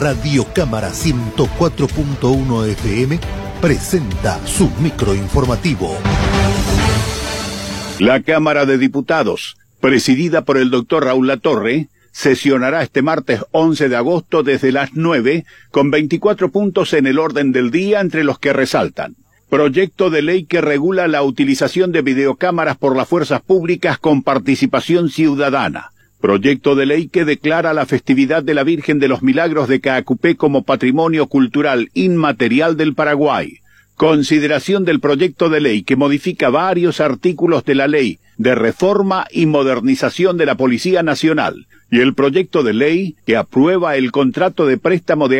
Radio Cámara 104.1 FM presenta su microinformativo. La Cámara de Diputados, presidida por el doctor Raúl Latorre, sesionará este martes 11 de agosto desde las 9, con 24 puntos en el orden del día, entre los que resaltan: proyecto de ley que regula la utilización de videocámaras por las fuerzas públicas con participación ciudadana; proyecto de ley que declara la festividad de la Virgen de los Milagros de Caacupé como patrimonio cultural inmaterial del Paraguay; consideración del proyecto de ley que modifica varios artículos de la Ley de Reforma y Modernización de la Policía Nacional; y el proyecto de ley que aprueba el contrato de préstamo de